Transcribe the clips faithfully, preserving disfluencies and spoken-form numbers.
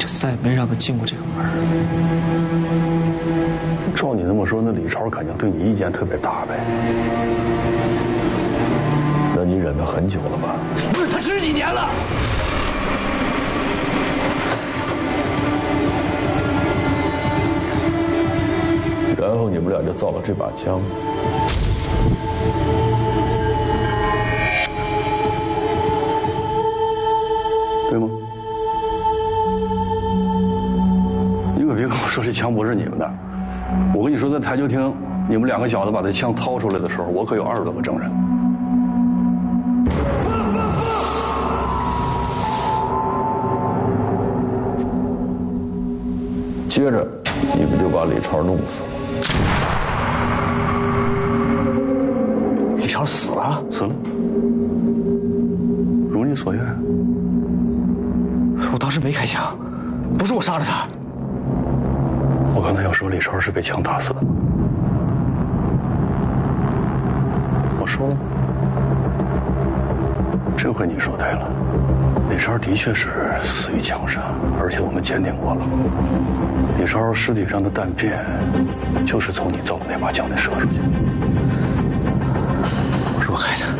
就再也没让他进过这个门。 照你这么说，那李超肯定对你意见特别大呗？那你忍得很久了吧？ 不是，他十几年了。 然后你们俩就造了这把枪。对吗？你可别跟我说这枪不是你们的。我跟你说，在台球厅，你们两个小子把这枪掏出来的时候，我可有二十多个证人。接着，你们就把李超弄死了。 李超死了？ 死了。如你所愿。 我当时没开枪，不是我杀了他。 我刚才要说李超是被枪打死的。我说了，这回你说对了，李超的确是死于枪杀，而且我们鉴定过了，李超尸体上的弹片就是从你造的那把枪里射出去。 若开的。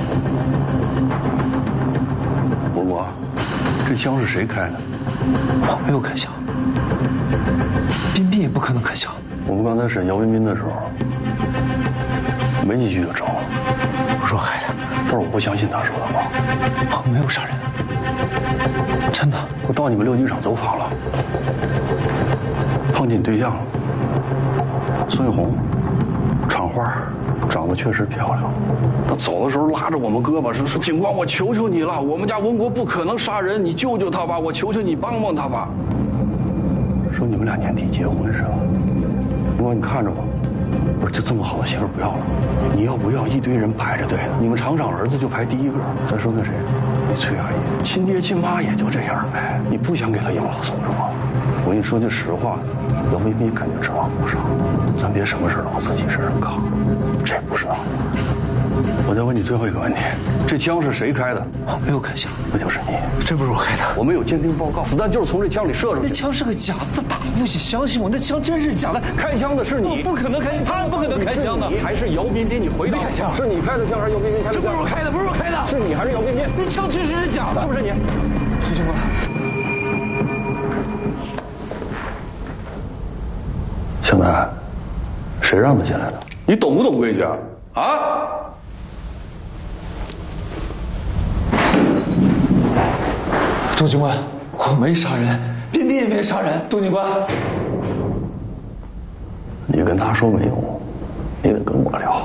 伯伯，这枪是谁开的？ 我没有开枪，彬彬也不可能开枪。 我们刚才审姚彬彬的时候，没几句就着了。 若开的， 但是我不相信他说的话。 我没有杀人，真的。 我到你们六局场走访了，碰见你对象孙玉红，厂花，长得确实漂亮。他走的时候拉着我们胳膊说：“说警官，我求求你了，我们家文国不可能杀人，你救救他吧，我求求你帮帮他吧。”说你们俩年底结婚是吧？警官，你看着我，我说就这么好的媳妇不要了，你要不要？一堆人排着队的，你们厂长儿子就排第一个。再说那谁，那崔阿姨，亲爹亲妈也就这样呗，你不想给他养老送终吗？我跟你说句实话，姚彬彬肯定指望不上，咱别什么事老自己身上扛，这不是闹。我再问你最后一个问题，这枪是谁开的？ 我没有开枪， 那就是你。 这不是我开的， 我们有鉴定报告，子弹就是从这枪里射出去。 那枪是个假的，他打不起，相信我，那枪真是假的。 开枪的是你， 我不可能开，他不可能开枪的。 还是姚彬彬？你回答。 没开枪， 是你开的枪还是姚彬彬开的枪？ 这不是我开的，不是我开的。 是你还是姚彬彬？ 那枪确实是假的， 是不是你？ 徐警官， 小南，谁让他进来的？你懂不懂规矩啊？啊？ 杜警官，我没杀人，彬彬也没杀人。杜警官， 你跟他说没用，你得跟我聊。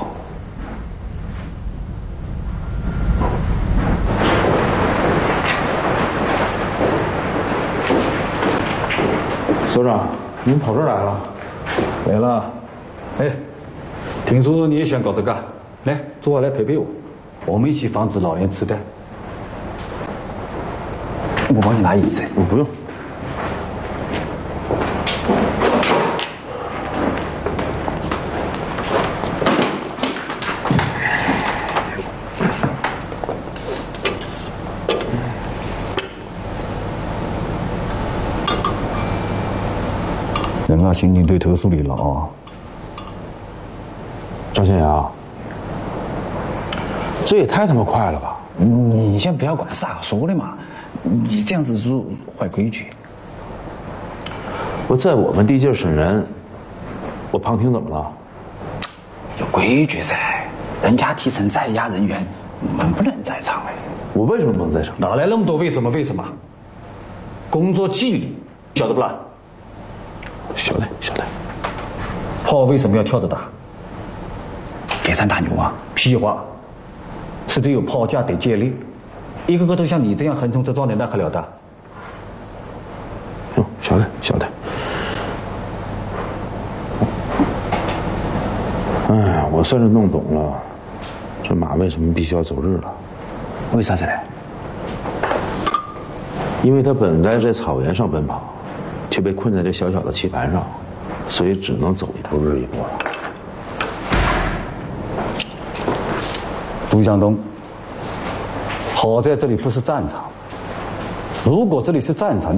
所长，您跑这儿来了？来了。哎，听说你也想搞这个，来，坐下来陪陪我，我们一起防止老年痴呆。 我帮你拿椅子。 我不用。人家刑警队投诉你了啊，赵新阳，这也太他妈快了吧！ 你先不要管是咋说的嘛，你这样子是坏规矩。 我在我们地界审人，我旁听怎么了？ 有规矩噻，人家提审在押人员，我们不能在场哎。 我为什么不能在场？哪来那么多为什么？为什么？工作纪律晓得不啦？晓得晓得。炮为什么要跳着打？ 给咱打牛啊？ 屁话，是得有炮架得建立，一个个都像你这样横冲直撞的，那还了得？嗯，晓得晓得。哎，我算是弄懂了，这马为什么必须要走日了？ 为啥子嘞？ 因为他本该在草原上奔跑，却被困在这小小的棋盘上，所以只能走一步日一步了。杜向东，好在这里不是战场，如果这里是战场。